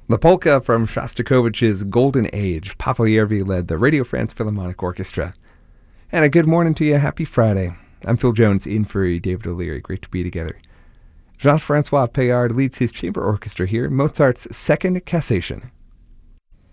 The polka from Shostakovich's Golden Age. Pavel Järvi led the Radio France Philharmonic Orchestra. And a good morning to you. Happy Friday. I'm Phil Jones, in for David O'Leary. Great to be together. Jean-Francois Payard leads his chamber orchestra here, Mozart's Second Cassation.